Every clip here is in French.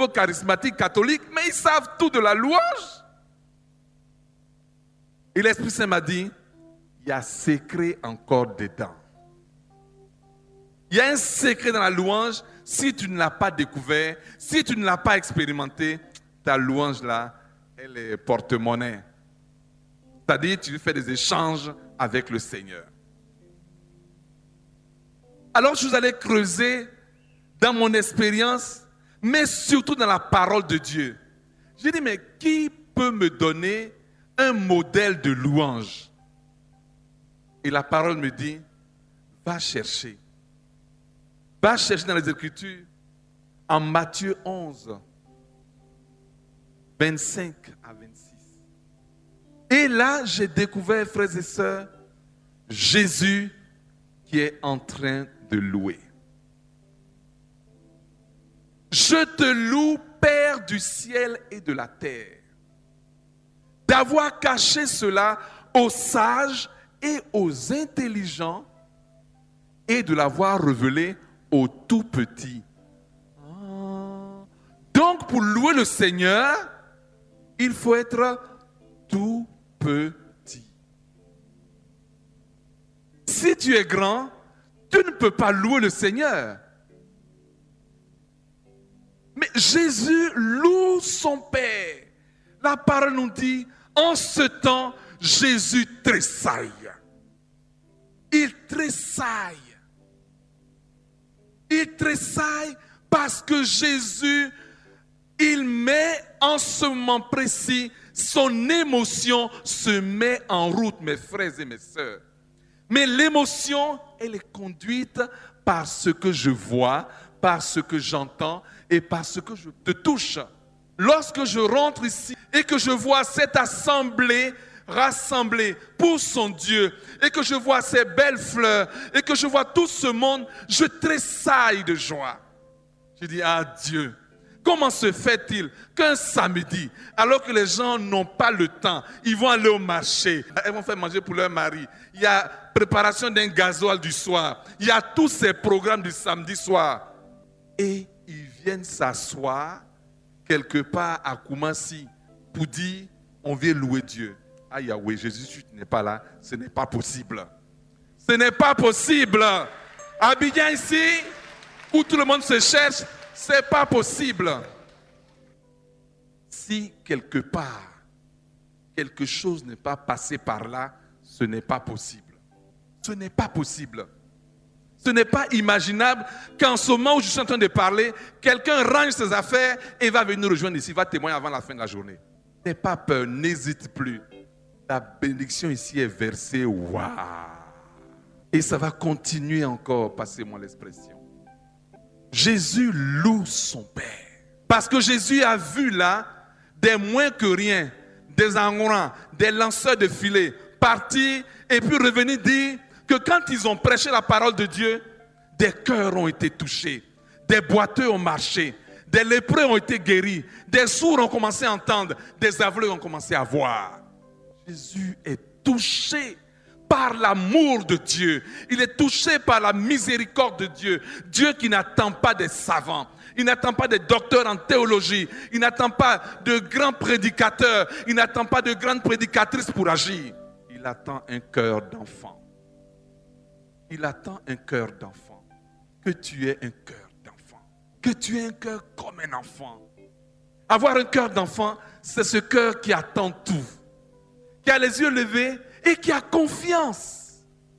niveau charismatique, catholique, mais ils savent tout de la louange. Et l'Esprit Saint m'a dit, il y a secret encore dedans. Il y a un secret dans la louange. Si tu ne l'as pas découvert, si tu ne l'as pas expérimenté, ta louange là, elle est porte-monnaie. C'est-à-dire, tu fais des échanges avec le Seigneur. Alors, je vous allais creuser dans mon expérience, mais surtout dans la parole de Dieu. J'ai dit, mais qui peut me donner un modèle de louange? Et la parole me dit, va chercher. Va chercher dans les Écritures, en Matthieu 11, 25 à 26. Et là, j'ai découvert, frères et sœurs, Jésus qui est en train de louer. Je te loue, Père du ciel et de la terre, d'avoir caché cela aux sages et aux intelligents et de l'avoir révélé aux tout petits. Donc, pour louer le Seigneur, il faut être tout petit. Si tu es grand, tu ne peux pas louer le Seigneur. Mais Jésus loue son Père. La parole nous dit, en ce temps, Jésus tressaille. Il tressaille. Il tressaille parce que Jésus, il met en ce moment précis, son émotion se met en route, mes frères et mes sœurs. Mais l'émotion, elle est conduite par ce que je vois, par ce que j'entends et par ce que je te touche. Lorsque je rentre ici et que je vois cette assemblée rassemblée pour son Dieu et que je vois ces belles fleurs et que je vois tout ce monde, je tressaille de joie. Je dis, ah Dieu, comment se fait-il qu'un samedi, alors que les gens n'ont pas le temps, ils vont aller au marché, elles vont faire manger pour leur mari, il y a préparation d'un gasoil du soir, il y a tous ces programmes du samedi soir, et ils viennent s'asseoir quelque part à Koumassi pour dire, on vient louer Dieu. Ah Yahweh, Jésus, tu n'es pas là, ce n'est pas possible. Ce n'est pas possible. Abidjan ici, où tout le monde se cherche, ce n'est pas possible. Si quelque part, quelque chose n'est pas passé par là, ce n'est pas possible. Ce n'est pas possible. Ce n'est pas imaginable qu'en ce moment où je suis en train de parler, quelqu'un range ses affaires et va venir nous rejoindre ici, va témoigner avant la fin de la journée. N'aie pas peur, n'hésite plus. La bénédiction ici est versée, waouh! Et ça va continuer encore, passez-moi l'expression. Jésus loue son Père. Parce que Jésus a vu là des moins que rien, des Angorans, des lanceurs de filets, partir et puis revenir dire que quand ils ont prêché la parole de Dieu, des cœurs ont été touchés, des boiteux ont marché, des lépreux ont été guéris, des sourds ont commencé à entendre, des aveugles ont commencé à voir. Jésus est touché par l'amour de Dieu. Il est touché par la miséricorde de Dieu. Dieu qui n'attend pas des savants. Il n'attend pas des docteurs en théologie. Il n'attend pas de grands prédicateurs. Il n'attend pas de grandes prédicatrices pour agir. Il attend un cœur d'enfant. Il attend un cœur d'enfant. Que tu aies un cœur d'enfant. Que tu aies un cœur comme un enfant. Avoir un cœur d'enfant, c'est ce cœur qui attend tout. Qui a les yeux levés et qui a confiance.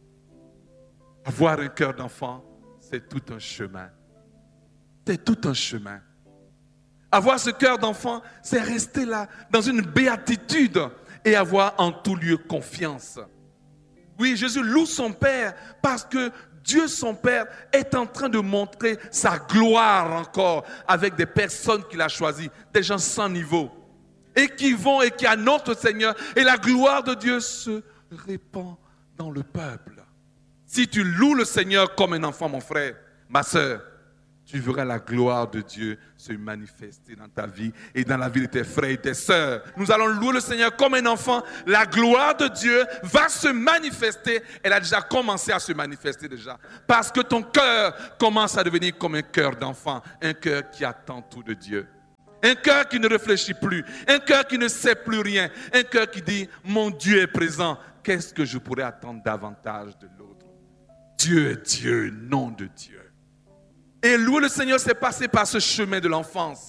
Avoir un cœur d'enfant, c'est tout un chemin. C'est tout un chemin. Avoir ce cœur d'enfant, c'est rester là, dans une béatitude et avoir en tout lieu confiance. Oui, Jésus loue son Père parce que Dieu, son Père, est en train de montrer sa gloire encore avec des personnes qu'il a choisies, des gens sans niveau. Et qui vont et qui annoncent le Seigneur. Et la gloire de Dieu se répand dans le peuple. Si tu loues le Seigneur comme un enfant, mon frère, ma soeur, tu verras la gloire de Dieu se manifester dans ta vie et dans la vie de tes frères et tes sœurs. Nous allons louer le Seigneur comme un enfant. La gloire de Dieu va se manifester. Elle a déjà commencé à se manifester déjà. Parce que ton cœur commence à devenir comme un cœur d'enfant. Un cœur qui attend tout de Dieu. Un cœur qui ne réfléchit plus. Un cœur qui ne sait plus rien. Un cœur qui dit, mon Dieu est présent. Qu'est-ce que je pourrais attendre davantage de l'autre? Dieu est Dieu, nom de Dieu. Et louer le Seigneur, c'est passer par ce chemin de l'enfance.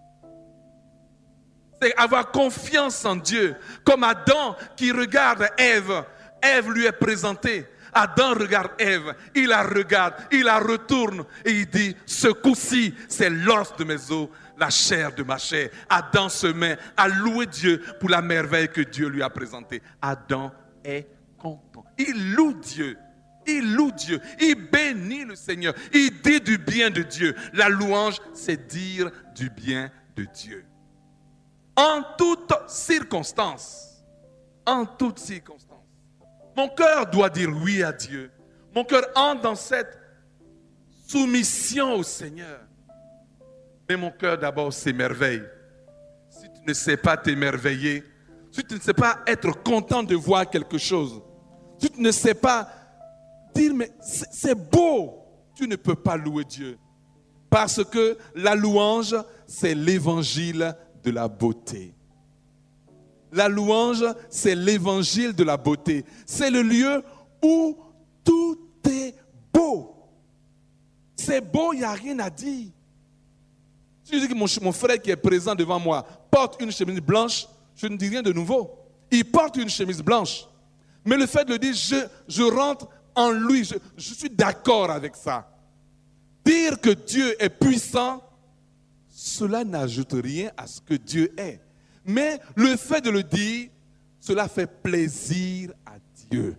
C'est avoir confiance en Dieu. Comme Adam qui regarde Ève. Ève lui est présentée. Adam regarde Ève. Il la regarde, il la retourne. Et il dit, ce coup-ci, c'est l'os de mes os, la chair de ma chair. Adam se met à louer Dieu pour la merveille que Dieu lui a présentée. Adam est content. Il loue Dieu. Il loue Dieu. Il bénit le Seigneur. Il dit du bien de Dieu. La louange, c'est dire du bien de Dieu. En toutes circonstances. En toutes circonstances. Mon cœur doit dire oui à Dieu. Mon cœur entre dans cette soumission au Seigneur. Mais mon cœur d'abord s'émerveille. Si tu ne sais pas t'émerveiller, si tu ne sais pas être content de voir quelque chose, si tu ne sais pas dire mais c'est beau, tu ne peux pas louer Dieu. Parce que la louange, c'est l'évangile de la beauté. La louange, c'est l'évangile de la beauté. C'est le lieu où tout est beau. C'est beau, il n'y a rien à dire. Si je dis que mon frère qui est présent devant moi porte une chemise blanche, je ne dis rien de nouveau. Il porte une chemise blanche. Mais le fait de le dire, je rentre en lui, je suis d'accord avec ça. Dire que Dieu est puissant, cela n'ajoute rien à ce que Dieu est. Mais le fait de le dire, cela fait plaisir à Dieu.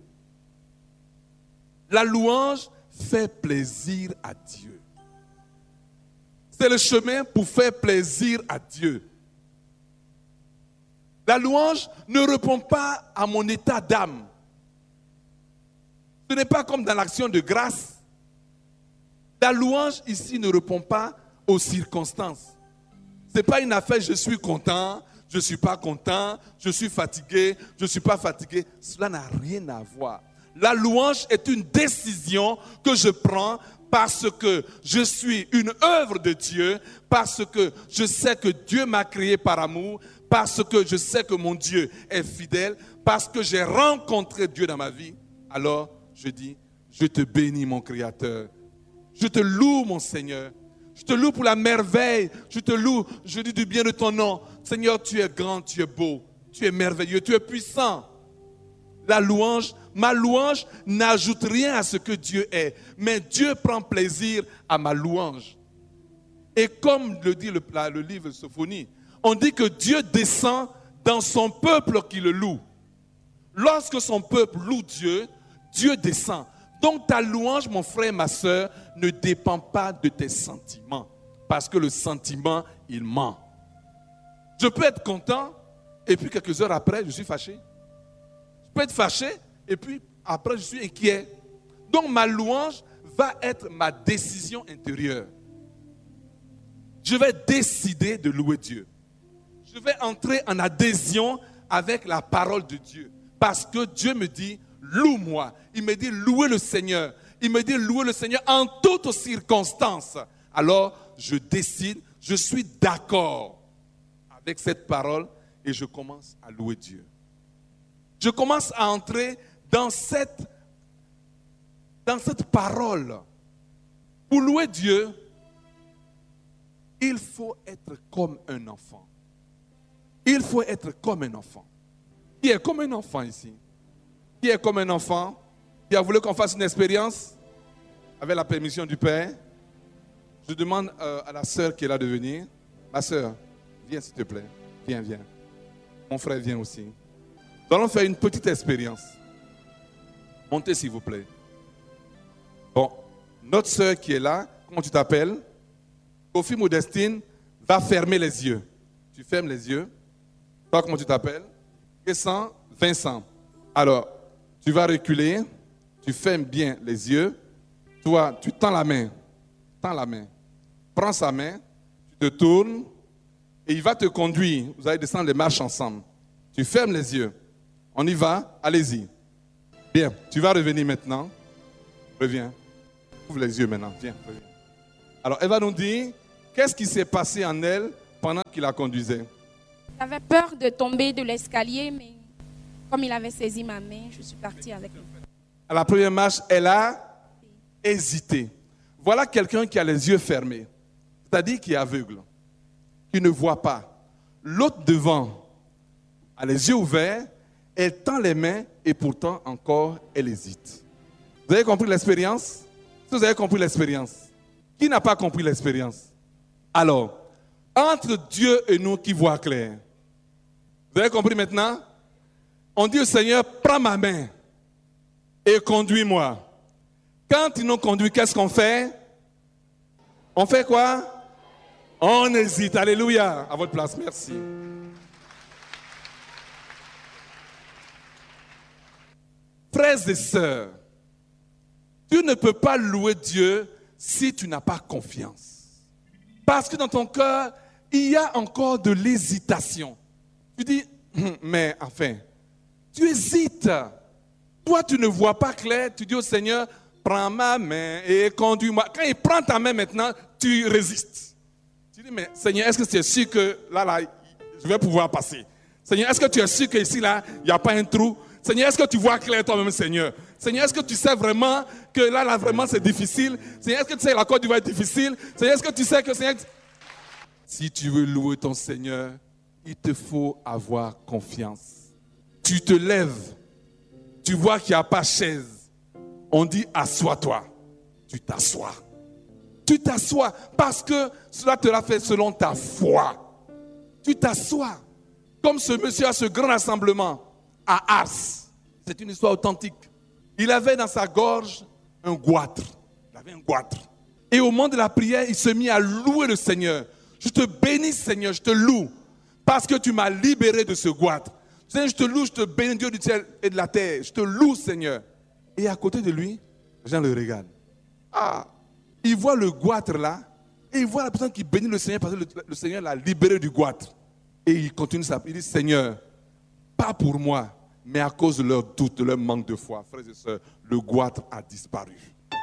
La louange fait plaisir à Dieu. C'est le chemin pour faire plaisir à Dieu. La louange ne répond pas à mon état d'âme. Ce n'est pas comme dans l'action de grâce. La louange ici ne répond pas aux circonstances. Ce n'est pas une affaire, je suis content, je ne suis pas content, je suis fatigué, je ne suis pas fatigué. Cela n'a rien à voir. La louange est une décision que je prends parce que je suis une œuvre de Dieu, parce que je sais que Dieu m'a créé par amour, parce que je sais que mon Dieu est fidèle, parce que j'ai rencontré Dieu dans ma vie. Alors, je dis, je te bénis mon Créateur. Je te loue mon Seigneur. Je te loue pour la merveille. Je te loue, je dis du bien de ton nom. Seigneur, tu es grand, tu es beau, tu es merveilleux, tu es puissant. La louange, ma louange n'ajoute rien à ce que Dieu est. Mais Dieu prend plaisir à ma louange. Et comme le dit le livre de Sophonie, on dit que Dieu descend dans son peuple qui le loue. Lorsque son peuple loue Dieu, Dieu descend. Donc ta louange, mon frère, ma soeur, ne dépend pas de tes sentiments. Parce que le sentiment, il ment. Je peux être content et puis quelques heures après, je suis fâché. Je peux être fâché et puis après, je suis inquiet. Donc ma louange va être ma décision intérieure. Je vais décider de louer Dieu. Je vais entrer en adhésion avec la parole de Dieu. Parce que Dieu me dit, loue-moi. Il me dit, louez le Seigneur. Il me dit, louez le Seigneur en toutes circonstances. Alors, je décide, je suis d'accord avec cette parole et je commence à louer Dieu. Je commence à entrer dans cette parole. Pour louer Dieu, il faut être comme un enfant. Il faut être comme un enfant. Qui est comme un enfant ici? Qui est comme un enfant? Qui a voulu qu'on fasse une expérience? Avec la permission du Père. Je demande à la sœur qui est là de venir. Ma sœur, viens s'il te plaît. Viens. Mon frère vient aussi. Nous allons faire une petite expérience. Montez s'il vous plaît. Bon, notre sœur qui est là, comment tu t'appelles? Kofi Modestine va fermer les yeux. Tu fermes les yeux. Toi, comment tu t'appelles? Vincent. Alors, tu vas reculer. Tu fermes bien les yeux. Toi, tu tends la main. Prends sa main. Tu te tournes. Et il va te conduire. Vous allez descendre les marches ensemble. Tu fermes les yeux. On y va. Allez-y. Bien. Tu vas revenir maintenant. Reviens. Ouvre les yeux maintenant. Viens. Reviens. Alors, elle va nous dire qu'est-ce qui s'est passé en elle pendant qu'il la conduisait. J'avais peur de tomber de l'escalier, mais comme il avait saisi ma main, je suis partie avec lui. À la première marche, elle a hésité. Voilà quelqu'un qui a les yeux fermés, c'est-à-dire qui est aveugle, qui ne voit pas. L'autre devant a les yeux ouverts, elle tend les mains et pourtant encore elle hésite. Vous avez compris l'expérience? Si vous avez compris l'expérience, qui n'a pas compris l'expérience? Alors, entre Dieu et nous qui voit clair, vous avez compris maintenant? On dit au Seigneur, prends ma main et conduis-moi. Quand ils nous conduit, qu'est-ce qu'on fait? On fait quoi? On hésite. Alléluia. À votre place, merci. Frères et sœurs, tu ne peux pas louer Dieu si tu n'as pas confiance. Parce que dans ton cœur, il y a encore de l'hésitation. Tu dis, mais enfin, tu hésites. Toi, tu ne vois pas clair. Tu dis au Seigneur, prends ma main et conduis-moi. Quand il prend ta main maintenant, tu résistes. Tu dis, mais Seigneur, est-ce que tu es sûr que là, je vais pouvoir passer? Seigneur, est-ce que tu es sûr qu'ici, là, il n'y a pas un trou? Seigneur, est-ce que tu vois clair toi-même, Seigneur? Seigneur, est-ce que tu sais vraiment que là, vraiment, c'est difficile? Seigneur, est-ce que tu sais que la Côte d'Ivoire est difficile? Seigneur, est-ce que tu sais que, Seigneur... Si tu veux louer ton Seigneur, il te faut avoir confiance. Tu te lèves, tu vois qu'il n'y a pas chaise. On dit, assois-toi. Tu t'assois. Tu t'assois parce que cela te l'a fait selon ta foi. Tu t'assois. Comme ce monsieur à ce grand rassemblement à Ars. C'est une histoire authentique. Il avait dans sa gorge un goitre. Il avait un goitre. Et au moment de la prière, il se mit à louer le Seigneur. Je te bénis, Seigneur, je te loue. Parce que tu m'as libéré de ce goitre. Seigneur, je te loue, je te bénis, Dieu du ciel et de la terre. Je te loue, Seigneur. Et à côté de lui, les gens le regardent. Ah, il voit le goitre là. Et il voit la personne qui bénit le Seigneur parce que le Seigneur l'a libéré du goitre. Et il continue sa prière. Il dit, Seigneur, pas pour moi, mais à cause de leur doute, de leur manque de foi. Frères et sœurs, le goitre a disparu.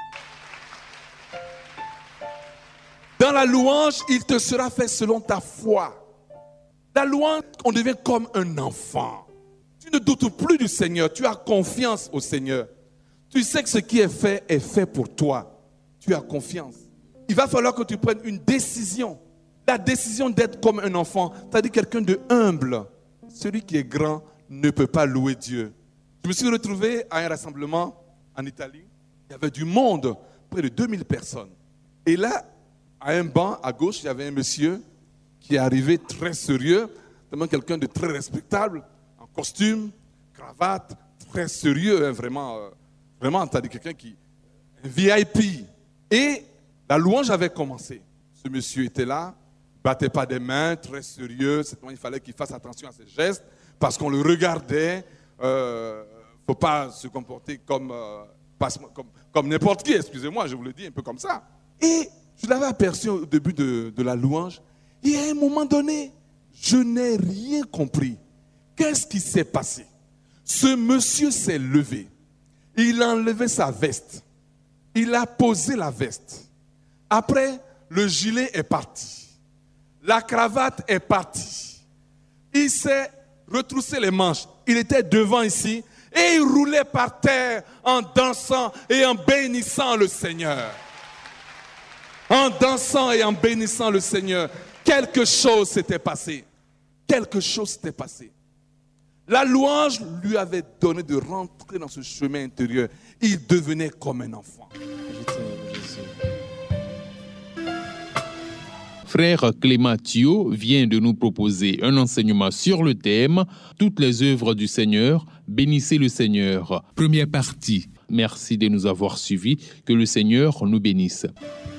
Dans la louange, il te sera fait selon ta foi. La louange, on devient comme un enfant. Tu ne doutes plus du Seigneur, tu as confiance au Seigneur. Tu sais que ce qui est fait pour toi. Tu as confiance. Il va falloir que tu prennes une décision. La décision d'être comme un enfant, c'est-à-dire quelqu'un de humble. Celui qui est grand ne peut pas louer Dieu. Je me suis retrouvé à un rassemblement en Italie. Il y avait du monde, près de 2000 personnes. Et là, à un banc à gauche, il y avait un monsieur qui est arrivé très sérieux, vraiment quelqu'un de très respectable, en costume, cravate, très sérieux, hein, vraiment, c'est-à-dire quelqu'un qui un VIP. Et la louange avait commencé. Ce monsieur était là, battait pas des mains, très sérieux. Il fallait qu'il fasse attention à ses gestes parce qu'on le regardait. Faut pas se comporter comme n'importe qui. Excusez-moi, je vous le dis un peu comme ça. Et je l'avais aperçu au début de la louange. Et à un moment donné, je n'ai rien compris. Qu'est-ce qui s'est passé? Ce monsieur s'est levé. Il a enlevé sa veste. Il a posé la veste. Après, le gilet est parti. La cravate est partie. Il s'est retroussé les manches. Il était devant ici et il roulait par terre en dansant et en bénissant le Seigneur. En dansant et en bénissant le Seigneur, quelque chose s'était passé. Quelque chose s'était passé. La louange lui avait donné de rentrer dans ce chemin intérieur. Il devenait comme un enfant. Frère Clément Thio vient de nous proposer un enseignement sur le thème « Toutes les œuvres du Seigneur, bénissez le Seigneur ». Première partie. Merci de nous avoir suivis. Que le Seigneur nous bénisse.